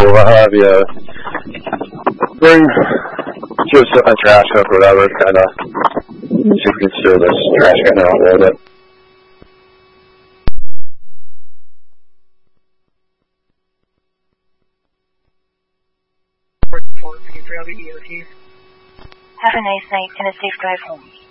We'll have you bring just a trash hook or whatever, kind of see if we can steer this trash can out a little bit. Have a nice night and a safe drive home.